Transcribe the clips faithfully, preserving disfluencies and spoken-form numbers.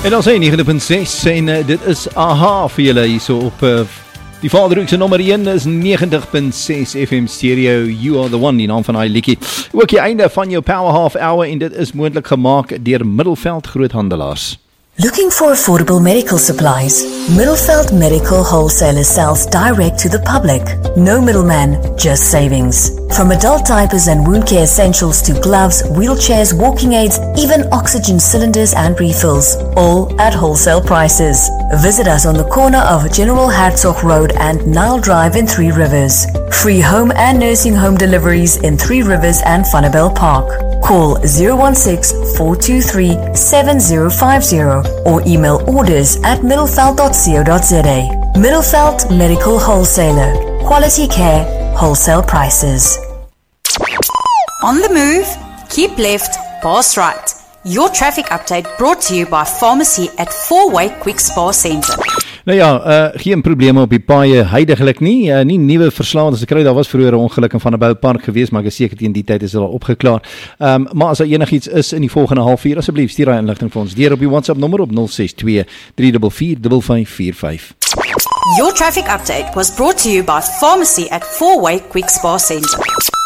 En dan sê nege punt ses en uh, dit is aha vir julle hierso op uh, die Vaderhoekse nommer een is negentig punt ses F M stereo. You are the one, die naam van hy liedjie. Ook die einde van jou Power Half Hour en dit is moontlik gemaak deur Middelveld Groothandelaars. Looking for affordable medical supplies? Middelveld Medical Wholesalers sells direct to the public. No middleman, just savings. From adult diapers and wound care essentials to gloves, wheelchairs, walking aids, even oxygen cylinders and refills. All at wholesale prices. Visit us on the corner of General Hertzog Road and Nile Drive in Three Rivers. Free home and nursing home deliveries in Three Rivers and Funnabell Park. Call zero one six, four two three, seven zero five zero or email orders at middelveld dot co dot za. Middelveld Medical Wholesaler. Quality care, wholesale prices. On the move, keep left, pass right. Your traffic update brought to you by Pharmacy at Four-Way Quick Spa Centre. Nou ja, uh, geen probleme op die paaie huidiglik nie, uh, nie nieuwe verslaand as ek kry, daar was vroeger 'n ongeluk in Funnabell Park gewees, maar ek is seker teen die tyd is dit al opgeklaar. Um, maar as daar enigiets is in die volgende halfuur, asseblief stuur daai inligting vir ons deur op die WhatsApp nommer op nul ses twee, drie vier vier, vyf vyf vier vyf. Your traffic update was brought to you by Pharmacy at Four-Way Quick Spa Centre.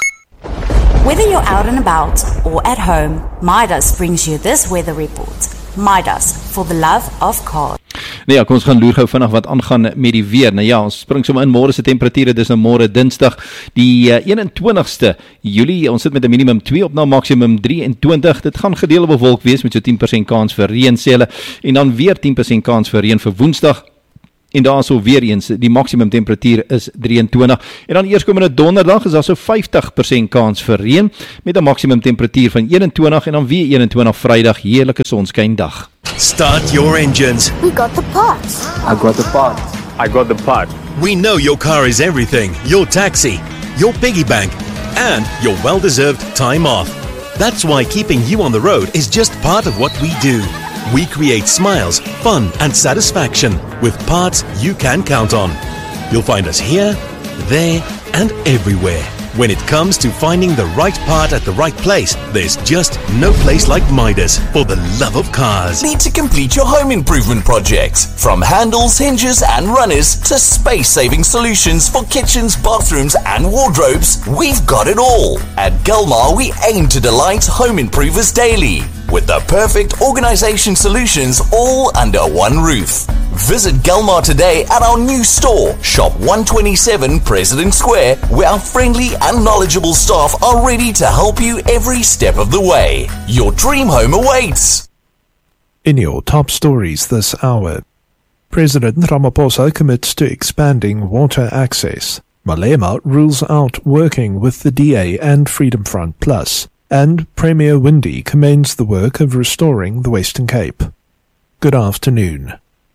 Whether you're out and about or at home, Midas brings you this weather report. Midas, for the love of cars. Nou ja, kom ons gaan loer gou vinnig wat aangaan met die weer. Nou ja, ons spring sommer in môre se temperature, dis nou môre Dinsdag, die uh, eenentwintigste Julie, ons sit met 'n minimum twee op na maksimum drie en twintig. Dit gaan gedeelde bewolk wees met so tien persent kans vir reën sê hulle, en dan weer tien persent kans vir reën vir Woensdag. En daar so weer eens, die maksimum temperatuur is drieëntwintig. En dan eerskomende Donderdag is daar so vyftig persent kans vir reën met 'n maksimum temperatuur van eenentwintig en dan weer eenentwintig Vrydag, heerlike sonskyndag. Start your engines. We got the parts. I got the part. I got the part. We know your car is everything. Your taxi, your piggy bank, and your well-deserved time off. That's why keeping you on the road is just part of what we do. We create smiles, fun, and satisfaction with parts you can count on. You'll find us here, there, and everywhere. When it comes to finding the right part at the right place, there's just no place like Midas for the love of cars. Need to complete your home improvement projects? From handles, hinges, and runners to space-saving solutions for kitchens, bathrooms, and wardrobes, we've got it all. At Gulmar, we aim to delight home improvers daily with the perfect organisation solutions all under one roof. Visit Gulmar today at our new store, Shop one twenty-seven President Square, where our friendly and knowledgeable staff are ready to help you every step of the way. Your dream home awaits. In your top stories this hour, President Ramaphosa commits to expanding water access. Malema rules out working with the D A and Freedom Front Plus. And Premier Windi commends the work of restoring the Western Cape. Good afternoon.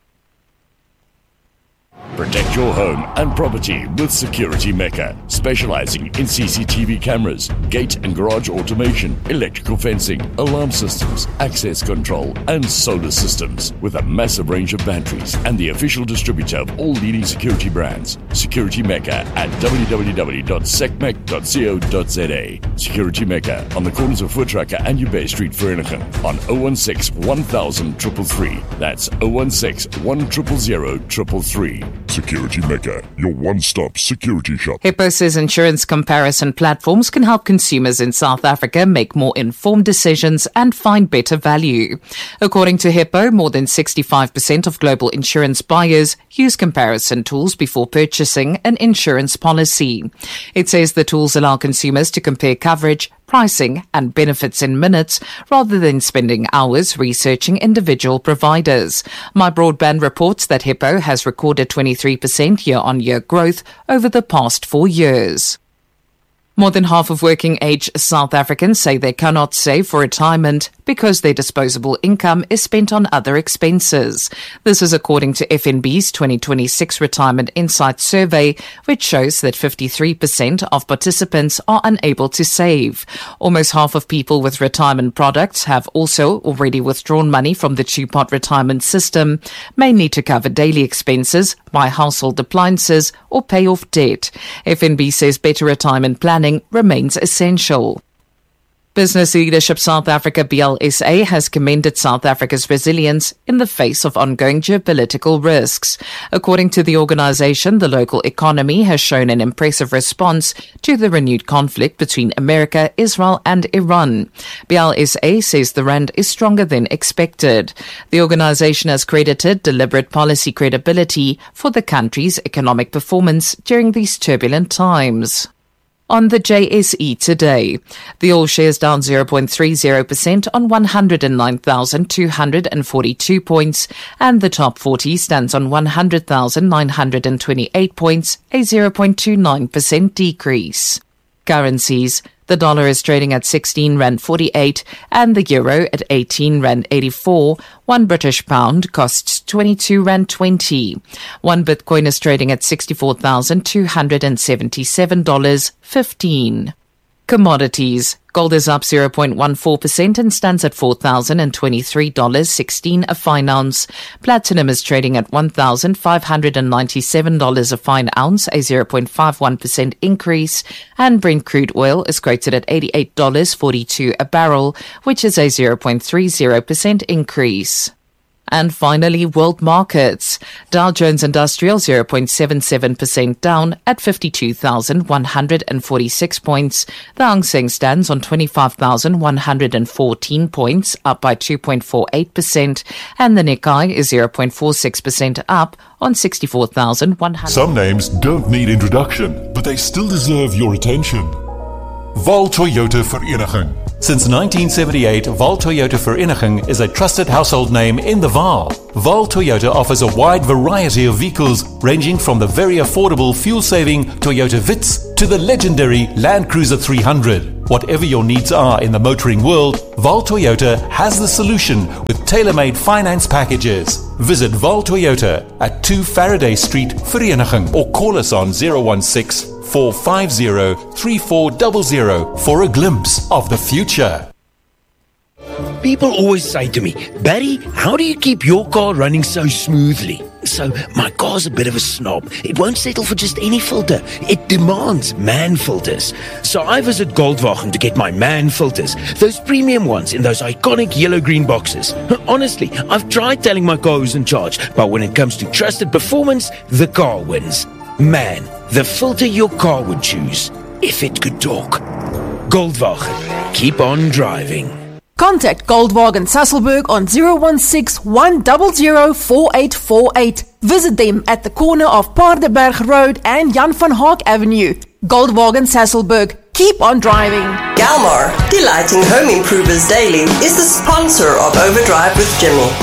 Protect your home and property with Security Mecca, specializing in C C T V cameras, gate and garage automation, electrical fencing, alarm systems, access control, and solar systems, with a massive range of batteries and the official distributor of all leading security brands. Security Mecca at w w w dot secmec dot co dot za. Security Mecca on the corners of Voortrekker and Ubay Street, Vereniging, on zero one six, one thousand, three three three. That's zero one six, one zero zero, three three three. Security Mecca, your one-stop security shop. Hippo says insurance comparison platforms can help consumers in South Africa make more informed decisions and find better value. According to Hippo, more than sixty-five percent of global insurance buyers use comparison tools before purchasing an insurance policy. It says the tools allow consumers to compare coverage, pricing and benefits in minutes rather than spending hours researching individual providers. My Broadband reports that Hippo has recorded twenty-three percent year-on-year growth over the past four years. More than half of working-age South Africans say they cannot save for retirement because their disposable income is spent on other expenses. This is according to F N B's twenty twenty-six Retirement Insight Survey, which shows that fifty-three percent of participants are unable to save. Almost half of people with retirement products have also already withdrawn money from the two-part retirement system, mainly to cover daily expenses, buy household appliances, or pay off debt. F N B says better retirement planning remains essential. Business Leadership South Africa B L S A has commended South Africa's resilience in the face of ongoing geopolitical risks. According to the organisation, the local economy has shown an impressive response to the renewed conflict between America, Israel and Iran. B L S A says the rand is stronger than expected. The organisation has credited deliberate policy credibility for the country's economic performance during these turbulent times. On the J S E today, the All Shares down zero point three zero percent on one hundred nine thousand two hundred forty-two points, and the top forty stands on one hundred thousand nine hundred twenty-eight points, a zero point two nine percent decrease. Currencies: the dollar is trading at sixteen rand forty-eight and the euro at eighteen rand eighty-four. One British pound costs twenty-two rand twenty. One Bitcoin is trading at sixty-four thousand two hundred seventy-seven dollars fifteen. Commodities: gold is up zero point one four percent and stands at four thousand twenty-three dollars sixteen a fine ounce. Platinum is trading at one thousand five hundred ninety-seven dollars a fine ounce, a zero point five one percent increase. And Brent crude oil is quoted at eighty-eight dollars forty-two a barrel, which is a zero point three zero percent increase. And finally, world markets. Dow Jones Industrial zero point seven seven percent down at fifty-two thousand one hundred forty-six points. The Hang Seng stands on twenty-five thousand one hundred fourteen points, up by two point four eight percent. And the Nikkei is zero point four six percent up on sixty-four thousand one hundred. Some names don't need introduction, but they still deserve your attention. Val Toyota Vereniging. Since nineteen seventy-eight, Val Toyota Vereniging is a trusted household name in the Vaal. Val Toyota offers a wide variety of vehicles, ranging from the very affordable fuel-saving Toyota Vitz to the legendary Land Cruiser three hundred. Whatever your needs are in the motoring world, Val Toyota has the solution with tailor-made finance packages. Visit Val Toyota at two Faraday Street, Vereniging, or call us on zero one six, four five zero, three four zero zero for a glimpse of the future. People always say to me, Barry, how do you keep your car running so smoothly? So, my car's a bit of a snob. It won't settle for just any filter. It demands MAN filters. So I visit Goldwagen to get my MAN filters. Those premium ones in those iconic yellow-green boxes. Honestly, I've tried telling my car who's in charge, but when it comes to trusted performance, the car wins. MAN, the filter your car would choose, if it could talk. Goldwagen, keep on driving. Contact Goldwagen Sasolburg on zero one six, one zero zero, four eight four eight. Visit them at the corner of Paardeberg Road and Jan van Haak Avenue. Goldwagen Sasolburg. Keep on driving. Galmar, delighting home improvers daily, is the sponsor of Overdrive with Jimmy.